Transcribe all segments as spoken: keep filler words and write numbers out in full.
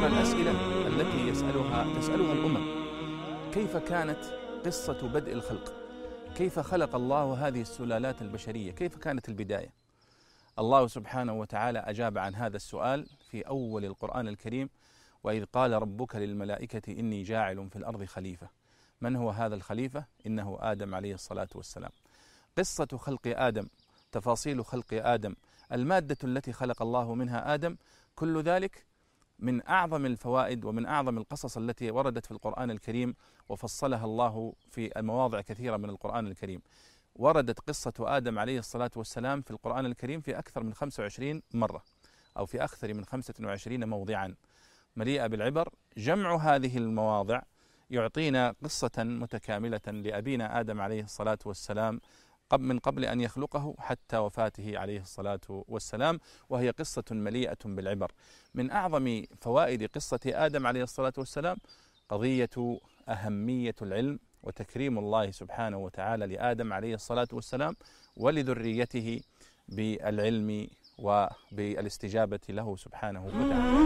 الأسئلة التي يسألها تسألها الأمم: كيف كانت قصة بدء الخلق؟ كيف خلق الله هذه السلالات البشرية؟ كيف كانت البداية؟ الله سبحانه وتعالى أجاب عن هذا السؤال في أول القرآن الكريم: وإذ قال ربك للملائكة إني جاعل في الأرض خليفة. من هو هذا الخليفة؟ إنه آدم عليه الصلاة والسلام. قصة خلق آدم، تفاصيل خلق آدم، المادة التي خلق الله منها آدم، كل ذلك من أعظم الفوائد ومن أعظم القصص التي وردت في القرآن الكريم، وفصلها الله في مواضع كثيرة من القرآن الكريم. وردت قصة آدم عليه الصلاة والسلام في القرآن الكريم في أكثر من خمسة وعشرين مرة، أو في أكثر من خمسة وعشرين موضعا، مليئة بالعبر. جمع هذه المواضع يعطينا قصة متكاملة لأبينا آدم عليه الصلاة والسلام من قبل أن يخلقه حتى وفاته عليه الصلاة والسلام، وهي قصة مليئة بالعبر. من أعظم فوائد قصة آدم عليه الصلاة والسلام قضية أهمية العلم وتكريم الله سبحانه وتعالى لآدم عليه الصلاة والسلام ولذريته بالعلم وبالاستجابة له سبحانه وتعالى.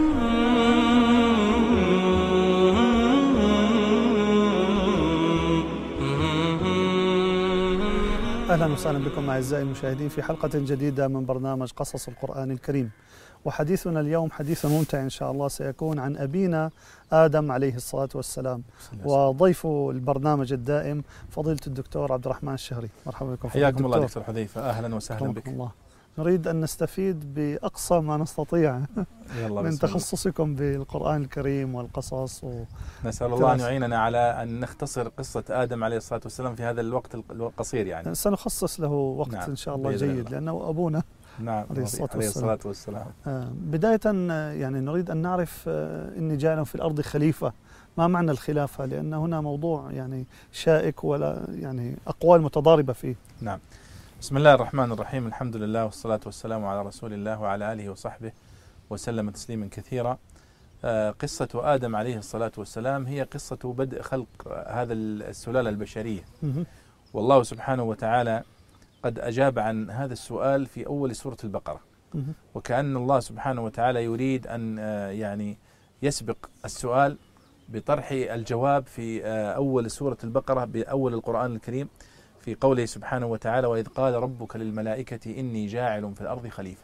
أهلا وسهلا بكم أعزائي المشاهدين في حلقة جديدة من برنامج قصص القرآن الكريم. وحديثنا اليوم حديث ممتع إن شاء الله، سيكون عن أبينا آدم عليه الصلاة والسلام، وضيف البرنامج الدائم فضيلة الدكتور عبد الرحمن الشهري. مرحبا بكم. حياكم الله دكتور حذيفة، أهلا وسهلا بك. الله. نريد أن نستفيد بأقصى ما نستطيع من تخصصكم بالقرآن الكريم والقصص و... نسأل الله أن يعيننا على أن نختصر قصة آدم عليه الصلاة والسلام في هذا الوقت القصير. يعني سنخصص له وقت نعم. إن شاء الله جيد الله. لأنه أبونا نعم عليه الصلاة والسلام, الصلاة والسلام. آه بداية يعني نريد أن نعرف آه إني جاعل في الأرض خليفة. ما معنى الخلافة؟ لأن هنا موضوع يعني شائك ولا يعني أقوال متضاربة فيه. نعم. بسم الله الرحمن الرحيم، الحمد لله والصلاة والسلام على رسول الله وعلى آله وصحبه وسلم تسليما كثيرا. آه قصة آدم عليه الصلاة والسلام هي قصة بدء خلق هذا السلالة البشرية، والله سبحانه وتعالى قد أجاب عن هذا السؤال في أول سورة البقرة، وكأن الله سبحانه وتعالى يريد أن آه يعني يسبق السؤال بطرح الجواب في آه أول سورة البقرة بأول القرآن الكريم، في قوله سبحانه وتعالى: وإذ قال ربك للملائكة إني جاعل في الأرض خليفة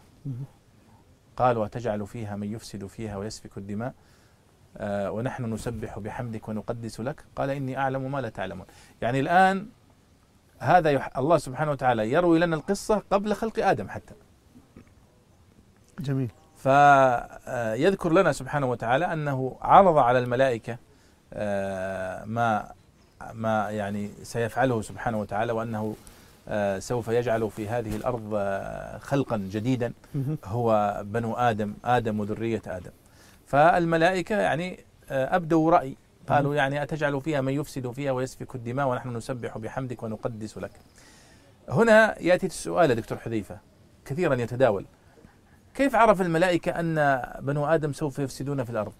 قالوا أتجعل فيها من يفسد فيها ويسفك الدماء آه ونحن نسبح بحمدك ونقدس لك قال إني أعلم ما لا تعلمون. يعني الآن هذا يح... الله سبحانه وتعالى يروي لنا القصة قبل خلق آدم حتى. جميل. فيذكر لنا سبحانه وتعالى أنه عرض على الملائكة آه ما ما يعني سيفعله سبحانه وتعالى، وأنه آه سوف يجعل في هذه الأرض آه خلقا جديدا هو بنو آدم آدم وذرية آدم. فالملائكة يعني آه أبدوا رأي، قالوا يعني أتجعل فيها من يفسد فيها ويسفك الدماء ونحن نسبح بحمدك ونقدس لك. هنا يأتي السؤال يا دكتور حذيفة كثيرا يتداول: كيف عرف الملائكة أن بنو آدم سوف يفسدون في الأرض؟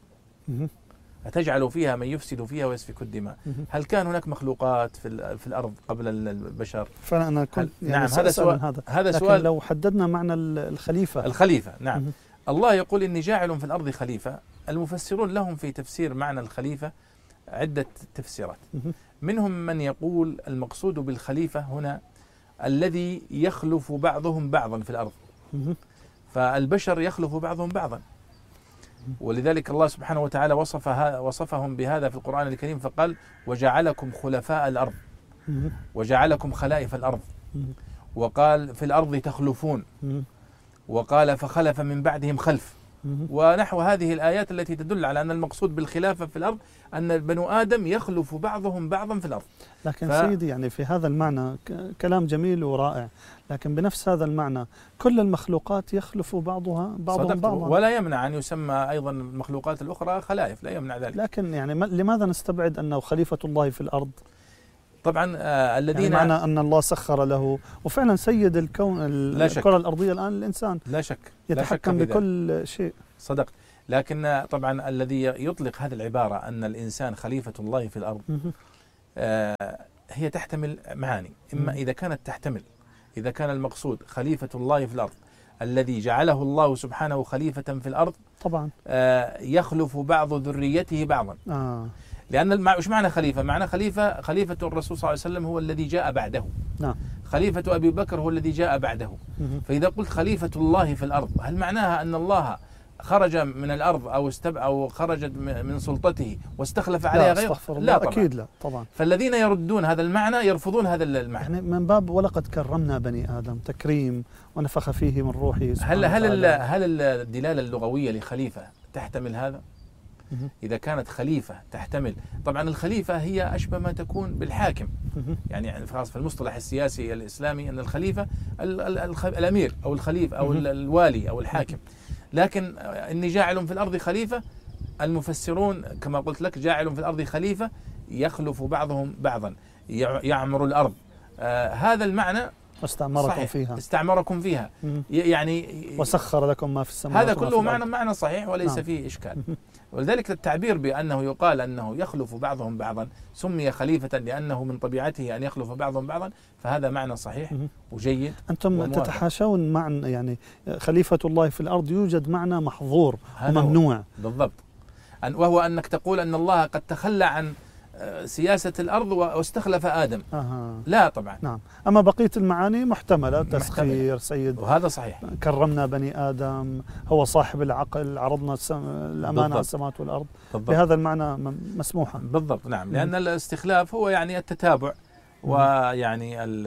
أتجعل فيها من يفسد فيها ويسفك الدماء. هل كان هناك مخلوقات في في الأرض قبل البشر؟ فأنا كنت يعني نعم هذا سؤال. هذا هذا لكن سؤال. لو حددنا معنى الخليفة. الخليفة نعم. الله يقول إني جاعل في الأرض خليفة. المفسرون لهم في تفسير معنى الخليفة عدة تفسيرات. منهم من يقول المقصود بالخليفة هنا الذي يخلف بعضهم بعضا في الأرض، فالبشر يخلف بعضهم بعضا، ولذلك الله سبحانه وتعالى وصفها وصفهم بهذا في القرآن الكريم فقال: وجعلكم خلفاء الأرض وجعلكم خلائف الأرض، وقال في الأرض تخلفون، وقال فخلف من بعدهم خلف، ونحو هذه الآيات التي تدل على أن المقصود بالخلافة في الأرض أن بنو آدم يخلف بعضهم بعضا في الأرض. لكن ف... سيدي يعني في هذا المعنى كلام جميل ورائع، لكن بنفس هذا المعنى كل المخلوقات يخلف بعضها بعضهم بعضا، ولا يمنع أن يسمى أيضا المخلوقات الأخرى خلائف، لا يمنع ذلك. لكن يعني لماذا نستبعد أنه خليفة الله في الأرض؟ طبعا آه الذين يعني معنى أن الله سخر له، وفعلا سيد الكون الكرة الأرضية الآن الإنسان، لا شك يتحكم لا شك بكل شيء. صدق. لكن طبعا الذي يطلق هذه العبارة أن الإنسان خليفة الله في الأرض آه هي تحتمل معاني. إما إذا كانت تحتمل إذا كان المقصود خليفة الله في الأرض الذي جعله الله سبحانه خليفة في الأرض طبعا آه يخلف بعض ذريته بعضا. آه. لأن المع... مش معنى خليفة؟ معنى خليفة خليفة الرسول صلى الله عليه وسلم هو الذي جاء بعده. نعم. خليفة أبي بكر هو الذي جاء بعده. فإذا قلت خليفة الله في الأرض، هل معناها أن الله خرج من الأرض أو استب أو خرجت من سلطته واستخلف عليها غيره؟ لا, لا طبعا. أكيد لا طبعا. فالذين يردون هذا المعنى يرفضون هذا المعنى. يعني من باب ولقد كرمنا بني آدم، تكريم ونفخ فيه من روحه هل هل هل الدلالة اللغوية لخليفة تحتمل هذا؟ إذا كانت خليفة تحتمل، طبعا الخليفة هي أشبه ما تكون بالحاكم. يعني خلاص في المصطلح السياسي الإسلامي أن الخليفة ال ال ال الأمير أو الخليفة أو الوالي أو الحاكم. لكن إني جاعل في الأرض خليفة، المفسرون كما قلت لك جاعل في الأرض خليفة يخلف بعضهم بعضا، يعمر الأرض. آه هذا المعنى واستعمركم صحيح. فيها استعمركم فيها يعني وسخر لكم ما في السماوات. هذا كله معنى معنى صحيح وليس نعم. فيه إشكال. ولذلك التعبير بأنه يقال أنه يخلف بعضهم بعضا سمي خليفة لأنه من طبيعته أن يخلف بعضهم بعضا، فهذا معنى صحيح وجيد. أنتم ومواقع. تتحاشون معنى يعني خليفة الله في الأرض يوجد معنى محظور وممنوع. بالضبط، وهو أنك تقول أن الله قد تخلى عن سياسة الأرض واستخلف آدم. أه. لا طبعا. نعم. أما بقية المعاني محتملة، تسخير سيد، وهذا صحيح. كرمنا بني آدم، هو صاحب العقل، عرضنا الأمانة على السماوات والأرض. بالضبط. بهذا المعنى مسموحا. بالضبط نعم. لأن الاستخلاف هو يعني التتابع، ويعني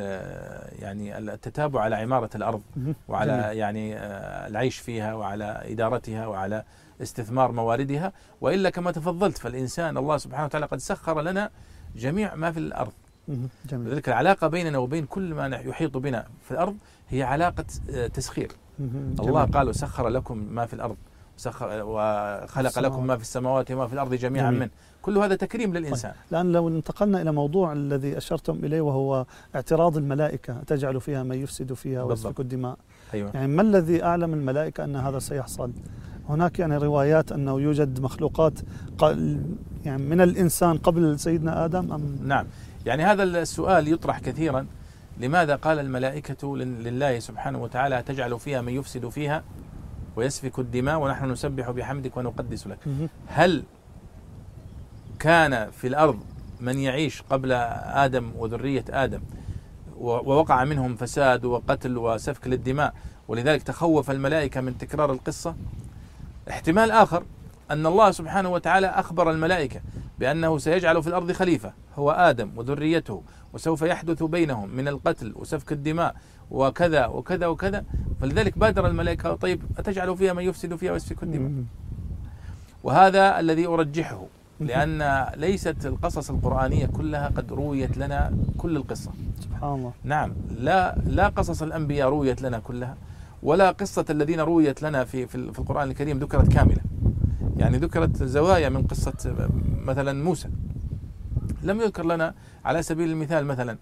يعني التتابع على عمارة الأرض وعلى جميل. يعني العيش فيها وعلى إدارتها وعلى استثمار مواردها. وإلا كما تفضلت فالإنسان الله سبحانه وتعالى قد سخر لنا جميع ما في الأرض. جميل. لذلك العلاقة بيننا وبين كل ما يحيط بنا في الأرض هي علاقة تسخير. الله قال وسخر لكم ما في الأرض وخلق لكم ما في السماوات وما في الأرض جميعا منه. كل هذا تكريم للإنسان. طيب. الآن لو انتقلنا إلى موضوع الذي أشرتم إليه وهو اعتراض الملائكة، تجعل فيها من يفسد فيها ويسفك الدماء. أيوة. يعني ما الذي أعلم الملائكة أن هذا سيحصل؟ هناك يعني روايات أنه يوجد مخلوقات يعني من الإنسان قبل سيدنا آدم أم؟ نعم. يعني هذا السؤال يطرح كثيرا، لماذا قال الملائكة لله سبحانه وتعالى تجعل فيها من يفسد فيها ويسفك الدماء ونحن نسبح بحمدك ونقدس لك؟ هل كان في الأرض من يعيش قبل آدم وذرية آدم ووقع منهم فساد وقتل وسفك للدماء ولذلك تخوف الملائكة من تكرار القصة؟ احتمال آخر أن الله سبحانه وتعالى أخبر الملائكة بأنه سيجعل في الأرض خليفة هو آدم وذريته، وسوف يحدث بينهم من القتل وسفك الدماء وكذا وكذا وكذا، فلذلك بادر الملائكة طيب أتجعل فيها من يفسد فيها ويسفك الدماء؟ وهذا الذي أرجحه، لأن ليست القصص القرآنية كلها قد رويت لنا كل القصة. سبحان الله. نعم. لا لا قصص الأنبياء رويت لنا كلها، ولا قصة الذين رويت لنا في في القرآن الكريم ذكرت كاملة. يعني ذكرت زوايا من قصة مثلا موسى، لم يذكر لنا على سبيل المثال مثلا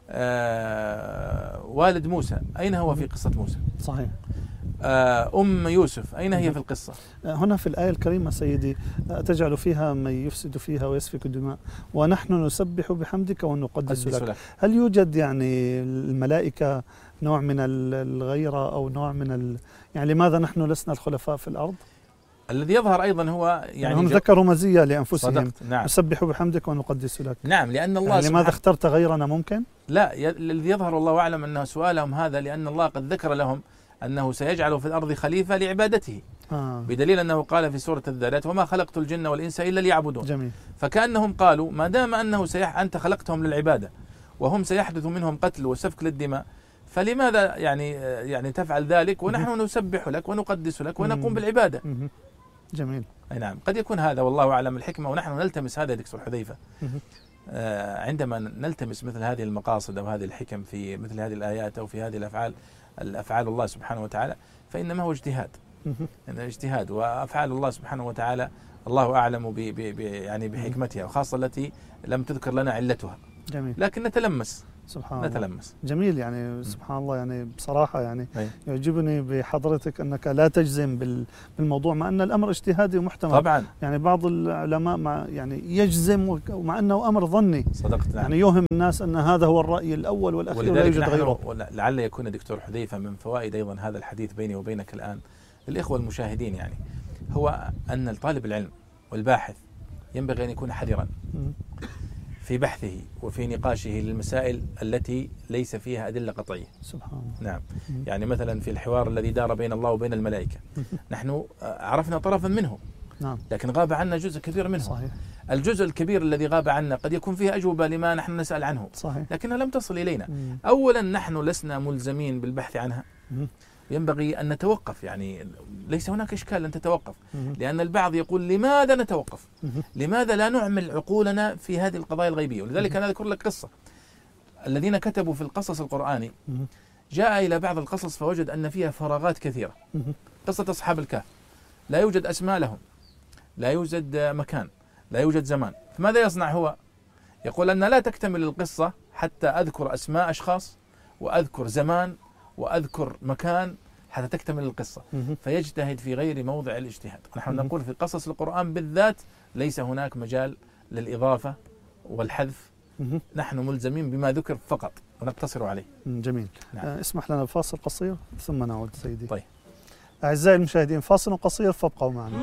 آه والد موسى، أين هو في قصة موسى؟ صحيح. آه أم يوسف أين هي في القصة؟ هنا في الآية الكريمة سيدي تجعل فيها من يفسد فيها ويسفك الدماء ونحن نسبح بحمدك ونقدس لك. لك. هل يوجد يعني الملائكة نوع من الغيرة أو نوع من ال... يعني لماذا نحن لسنا الخلفاء في الأرض؟ الذي يظهر أيضا هو يعني هم ذكروا مزية لأنفسهم. نعم. نسبح بحمدك ونقدس لك. نعم. لأن الله يعني لماذا اخترت غيرنا ممكن؟ لا، الذي يظهر والله أعلم أن سؤالهم هذا لأن الله قد ذكر لهم أنه سيجعل في الأرض خليفة لعبادته. آه. بدليل أنه قال في سورة الذاريات وما خلقت الجن والإنس إلا ليعبدون. جميل. فكأنهم قالوا ما دام أنه سيح أنت خلقتهم للعبادة وهم سيحدث منهم قتل وسفك للدماء، فلماذا يعني يعني تفعل ذلك ونحن نسبح لك ونقدس لك ونقوم بالعبادة؟ جميل. أي نعم. قد يكون هذا والله أعلم الحكمة، ونحن نلتمس هذا دكتور حذيفة آه عندما نلتمس مثل هذه المقاصد أو هذه الحكم في مثل هذه الآيات أو في هذه الأفعال الأفعال الله سبحانه وتعالى، فإنما هو اجتهاد. إن اجتهاد، وأفعال الله سبحانه وتعالى الله أعلم ب ب يعني بحكمتها، وخاصة التي لم تذكر لنا علتها. جميل. لكن نتلمس سبحان الله. نتلمس. جميل يعني سبحان الله، يعني بصراحة يعني أي. يعجبني بحضرتك أنك لا تجزم بالموضوع مع أن الأمر اجتهادي ومحتمل. طبعا. يعني بعض العلماء مع يعني يجزم ومع أنه أمر ظني. صدقت. نعم. يعني يوهم الناس أن هذا هو الرأي الأول والأخير ولا يوجد غيره. لعل يكون دكتور حذيفة من فوائد أيضا هذا الحديث بيني وبينك الآن للإخوة المشاهدين، يعني هو أن الطالب العلم والباحث ينبغي أن يكون حذرا في بحثه وفي نقاشه للمسائل التي ليس فيها أدلة قطعية. سبحان الله. نعم. يعني مثلا في الحوار الذي دار بين الله وبين الملائكة نحن عرفنا طرفا منه، نعم، لكن غاب عنا جزء كبير منه. صحيح. الجزء الكبير الذي غاب عنا قد يكون فيه أجوبة لما نحن نسأل عنه، صحيح، لكنها لم تصل إلينا. مم. أولا نحن لسنا ملزمين بالبحث عنها، مم. ينبغي أن نتوقف، يعني ليس هناك إشكال أن تتوقف، مم. لأن البعض يقول لماذا نتوقف؟ مم. لماذا لا نعمل عقولنا في هذه القضايا الغيبية؟ ولذلك أنا أذكر لك قصة. الذين كتبوا في القصص القرآني مم. جاء إلى بعض القصص فوجد أن فيها فراغات كثيرة. مم. قصة أصحاب الكهف لا يوجد أسماء لهم، لا يوجد مكان، لا يوجد زمان، فماذا يصنع هو؟ يقول أن لا تكتمل القصة حتى أذكر أسماء أشخاص وأذكر زمان وأذكر مكان حتى تكتمل القصة. مم. فيجتهد في غير موضع الاجتهاد. نحن مم. نقول في قصص القرآن بالذات ليس هناك مجال للإضافة والحذف. مم. نحن ملزمين بما ذكر فقط ونقتصر عليه. جميل. نعم. آه، اسمح لنا بفاصل قصير ثم نعود سيدي. طيب. أعزائي المشاهدين، فاصل قصير فابقوا معنا.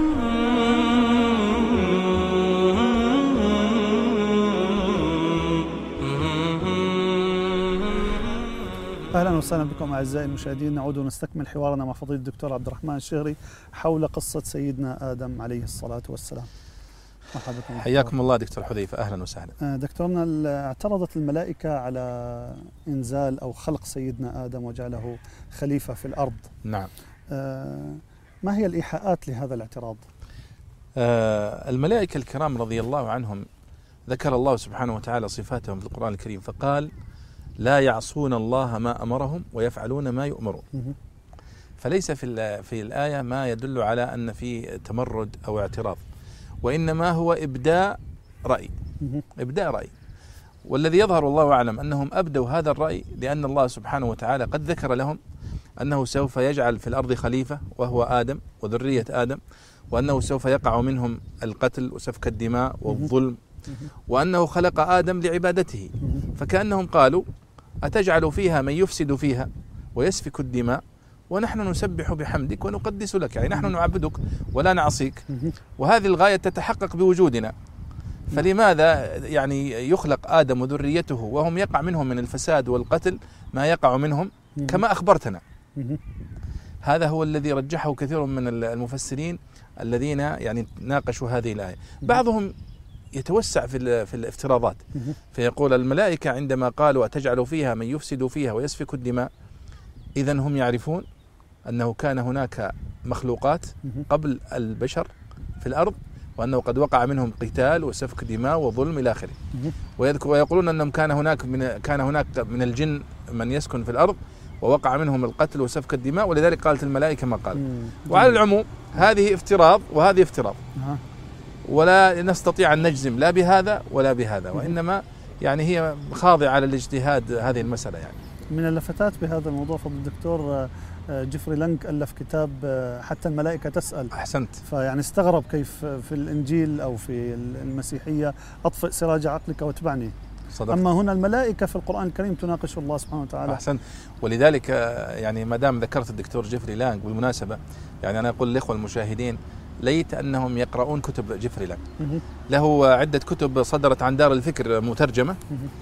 أهلا وسهلا بكم أعزائي المشاهدين. نعود ونستكمل حوارنا مع فضيلة الدكتور عبد الرحمن الشهري حول قصة سيدنا آدم عليه الصلاة والسلام. مرحبا بكم. حياكم الله دكتور حذيفة، أهلا وسهلا. دكتورنا، اعترضت الملائكة على إنزال أو خلق سيدنا آدم وجعله خليفة في الأرض. نعم. ما هي الإيحاءات لهذا الاعتراض؟ آه الملائكة الكرام رضي الله عنهم ذكر الله سبحانه وتعالى صفاتهم في القرآن الكريم فقال لا يعصون الله ما أمرهم ويفعلون ما يؤمرون. فليس في في الآية ما يدل على أن في تمرد أو اعتراض، وإنما هو إبداء رأي. إبداء رأي، والذي يظهر الله أعلم أنهم أبدوا هذا الرأي لأن الله سبحانه وتعالى قد ذكر لهم أنه سوف يجعل في الأرض خليفة وهو آدم وذرية آدم، وأنه سوف يقع منهم القتل وسفك الدماء والظلم، وأنه خلق آدم لعبادته. فكأنهم قالوا أتجعل فيها من يفسد فيها ويسفك الدماء ونحن نسبح بحمدك ونقدس لك، يعني نحن نعبدك ولا نعصيك، وهذه الغاية تتحقق بوجودنا، فلماذا يعني يخلق آدم وذريته وهم يقع منهم من الفساد والقتل ما يقع منهم كما أخبرتنا؟ هذا هو الذي رجحه كثير من المفسرين الذين يعني ناقشوا هذه الآية. بعضهم يتوسع في في الافتراضات فيقول الملائكة عندما قالوا أتجعل فيها من يفسد فيها ويسفك الدماء، إذن هم يعرفون أنه كان هناك مخلوقات قبل البشر في الأرض، وأنه قد وقع منهم قتال وسفك دماء وظلم إلى آخره، ويقولون أنهم كان هناك من كان هناك من الجن من يسكن في الأرض ووقع منهم القتل وسفك الدماء، ولذلك قالت الملائكة ما قال. وعلى العموم هذه افتراض وهذه افتراض، ولا نستطيع أن نجزم لا بهذا ولا بهذا، وإنما يعني هي خاضعة للاجتهاد هذه المسألة. يعني من اللفتات بهذا الموضوع فضل الدكتور جيفري لانج ألف كتاب حتى الملائكة تسأل. أحسنت. فيعني استغرب كيف في الإنجيل أو في المسيحية أطفئ سراج عقلك واتبعني، صدق. أما هنا الملائكة في القرآن الكريم تناقش الله سبحانه وتعالى. أحسنت. ولذلك يعني ما دام ذكرت الدكتور جيفري لانج بالمناسبة، يعني أنا أقول للإخوة المشاهدين ليت أنهم يقرؤون كتب جيفري لانج. له عدة كتب صدرت عن دار الفكر مترجمة،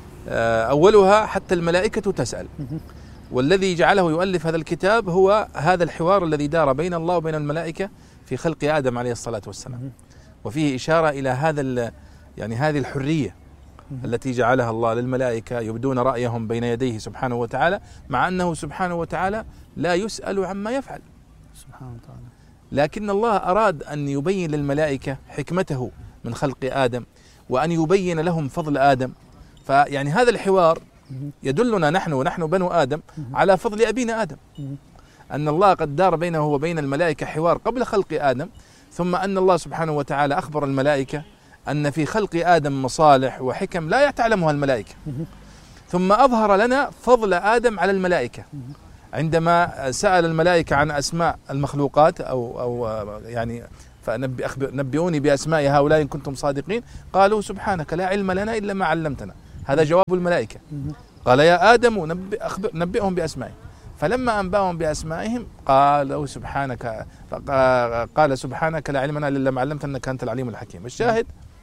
أولها حتى الملائكة تسأل، والذي جعله يؤلف هذا الكتاب هو هذا الحوار الذي دار بين الله وبين الملائكة في خلق آدم عليه الصلاة والسلام، وفيه إشارة إلى هذا يعني هذه الحرية التي جعلها الله للملائكة يبدون رأيهم بين يديه سبحانه وتعالى، مع أنه سبحانه وتعالى لا يسأل عما يفعل سبحانه وتعالى. لكن الله أراد أن يبين للملائكة حكمته من خلق آدم وأن يبين لهم فضل آدم. فيعني هذا الحوار يدلنا نحن ونحن بنو آدم على فضل أبينا آدم، أن الله قد دار بينه وبين الملائكة حوار قبل خلق آدم، ثم أن الله سبحانه وتعالى أخبر الملائكة أن في خلق آدم مصالح وحكم لا تعلمها الملائكة. ثم أظهر لنا فضل آدم على الملائكة عندما سأل الملائكة عن أسماء المخلوقات أو أو يعني فنبئوني بأسماء هؤلاء إن كنتم صادقين، قالوا سبحانك لا علم لنا إلا ما علمتنا. هذا جواب الملائكة. قال يا آدم نبئ أخبر نبئهم بأسمائهم، فلما أنبأهم بأسمائهم قالوا سبحانك قال سبحانك لا علم لنا إلا ما علمتنا إنك أنت العليم الحكيم. الشاهد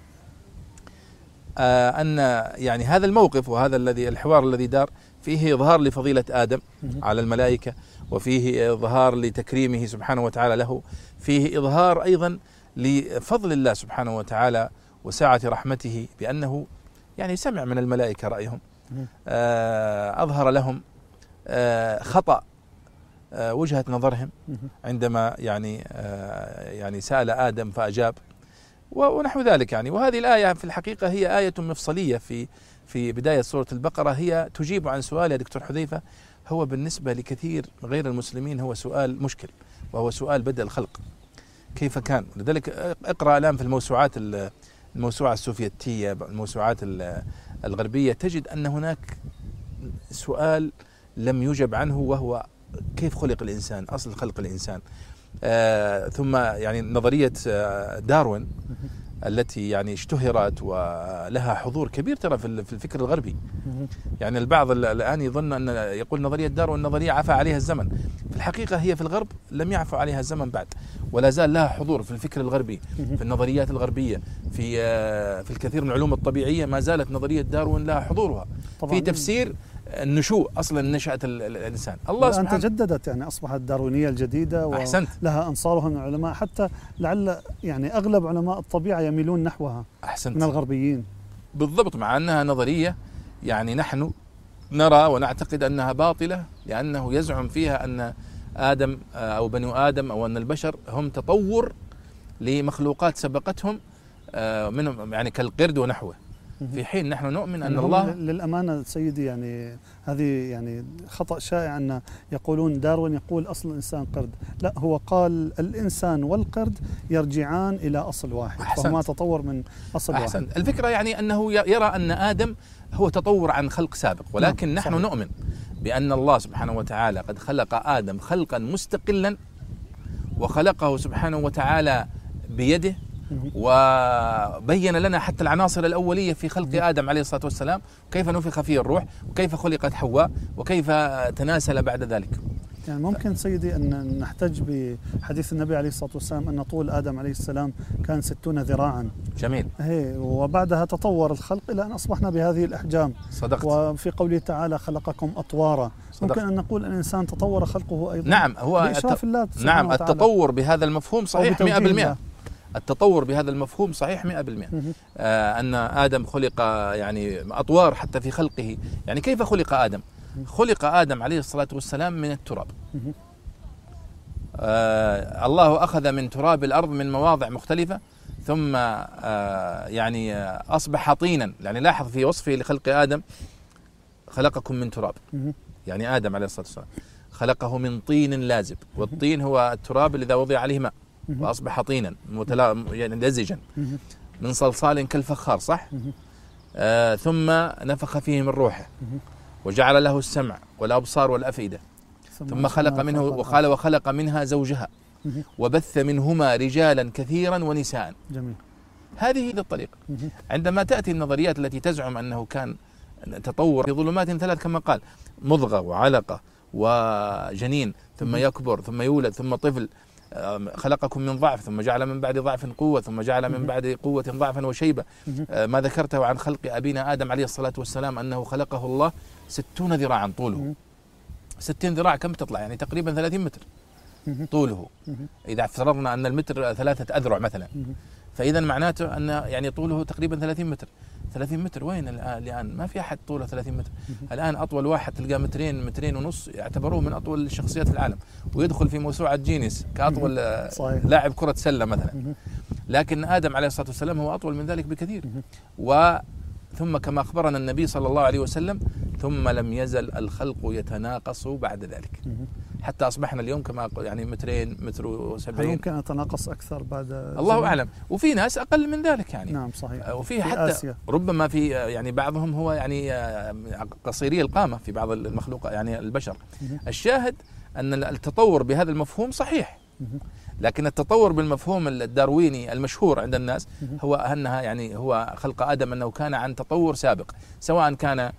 آه أن يعني هذا الموقف وهذا الذي الحوار الذي دار فيه إظهار لفضيلة آدم على الملائكة، وفيه إظهار لتكريمه سبحانه وتعالى له، فيه إظهار أيضا لفضل الله سبحانه وتعالى وسعة رحمته بأنه يعني سمع من الملائكة رأيهم، آه أظهر لهم آه خطأ آه وجهة نظرهم عندما يعني آه يعني سأل آدم فأجاب ونحو ذلك يعني. وهذه الآية في الحقيقة هي آية مفصلية في في بداية سورة البقرة، هي تجيب عن سؤال يا دكتور حذيفة هو بالنسبة لكثير غير المسلمين هو سؤال مشكل، وهو سؤال بدء الخلق كيف كان. لذلك اقرأ الآن في الموسوعات الموسوعة السوفيتية الموسوعات الغربية تجد أن هناك سؤال لم يجب عنه، وهو كيف خلق الإنسان، أصل خلق الإنسان. آه ثم يعني نظرية آه داروين التي يعني اشتهرت ولها حضور كبير ترى في الفكر الغربي. يعني البعض الآن يظن أن يقول نظرية داروين نظرية عفى عليها الزمن، في الحقيقة هي في الغرب لم يعفى عليها الزمن بعد، ولا زال لها حضور في الفكر الغربي، في النظريات الغربية، في آه في الكثير من العلوم الطبيعية ما زالت نظرية داروين لها حضورها في تفسير النشوء أصلا نشأة الإنسان. الله سبحانه وتعالى تجددت يعني أصبحت الداروينية الجديدة ولها أنصارها من العلماء، حتى لعل يعني أغلب علماء الطبيعة يميلون نحوها أحسنت. من الغربيين بالضبط، مع أنها نظرية يعني نحن نرى ونعتقد أنها باطلة، لأنه يزعم فيها أن آدم أو بنو آدم أو أن البشر هم تطور لمخلوقات سبقتهم منهم يعني كالقرد ونحوه، في حين نحن نؤمن أن الله للأمانة سيدي يعني هذه يعني خطأ شائع أن يقولون داروين يقول أصل الإنسان قرد، لا هو قال الإنسان والقرد يرجعان إلى أصل واحد، فهما تطور من أصل أحسن. واحد. الفكرة يعني أنه يرى أن آدم هو تطور عن خلق سابق، ولكن نحن صحيح. نؤمن بأن الله سبحانه وتعالى قد خلق آدم خلقا مستقلا، وخلقه سبحانه وتعالى بيده، وبين لنا حتى العناصر الأولية في خلق آدم عليه الصلاة والسلام، كيف نفخ فيه الروح، وكيف خلقت حواء، وكيف تناسل بعد ذلك. يعني ممكن سيدي أن نحتج بحديث النبي عليه الصلاة والسلام أن طول آدم عليه السلام كان ستون ذراعا. جميل. هي وبعدها تطور الخلق إلى أن أصبحنا بهذه الأحجام. صدقت. وفي قوله تعالى خلقكم أطوارا. صدقت. ممكن أن نقول أن الإنسان تطور خلقه أيضا. نعم هو بإشراف الله نعم وتعالى. التطور بهذا المفهوم صحيح مئة بالمئة. التطور بهذا المفهوم صحيح مئة بالمئة. آه أن آدم خلق يعني أطوار حتى في خلقه. يعني كيف خلق آدم؟ خلق آدم عليه الصلاة والسلام من التراب. آه الله أخذ من تراب الأرض من مواضع مختلفة، ثم آه يعني آه أصبح طينا. يعني لاحظ في وصفه لخلق آدم خلقكم من تراب، يعني آدم عليه الصلاة والسلام خلقه من طين لازب، والطين هو التراب الذي وضع عليه ماء وأصبح طينا متلا يعني لزجا، من صلصال كالفخار، صح؟ آه ثم نفخ فيه من روحه وجعل له السمع والأبصار والأفئدة، ثم خلق منه وقال وخلق منها زوجها وبث منهما رجالا كثيرا ونساء. جميل. هذه هي الطريقة. عندما تأتي النظريات التي تزعم أنه كان تطور في ظلمات ثلاث كما قال، مضغة وعلقة وجنين، ثم يكبر ثم يولد ثم طفل، خلقكم من ضعف ثم جعل من بعد ضعف قوة ثم جعل من بعد قوة ضعفا وشيبة. ما ذكرته عن خلق أبينا آدم عليه الصلاة والسلام أنه خلقه الله ستون ذراعا طوله. ستين ذراع كم تطلع؟ يعني تقريبا ثلاثين متر طوله، إذا افترضنا أن المتر ثلاثة أذرع مثلا، فإذا معناته أن يعني طوله تقريبا ثلاثين متر. ثلاثين متر وين الآن؟ ما في أحد طوله ثلاثين متر. الآن أطول واحد تلقى مترين مترين ونص، يعتبروه من أطول الشخصيات في العالم، ويدخل في موسوعة جينيس كأطول صحيح. لاعب كرة سلة مثلا. لكن آدم عليه الصلاة والسلام هو أطول من ذلك بكثير. و ثم كما أخبرنا النبي صلى الله عليه وسلم ثم لم يزل الخلق يتناقص بعد ذلك حتى أصبحنا اليوم كما يعني مترين متر وسبعين. يمكن أن يتناقص أكثر بعد الله زمن. أعلم. وفي ناس أقل من ذلك يعني. نعم صحيح. وفي حتى آسيا. ربما في يعني بعضهم هو يعني قصيري القامة في بعض المخلوق يعني البشر. الشاهد أن التطور بهذا المفهوم صحيح، لكن التطور بالمفهوم الدارويني المشهور عند الناس هو أنها يعني هو خلق آدم أنه كان عن تطور سابق، سواء كان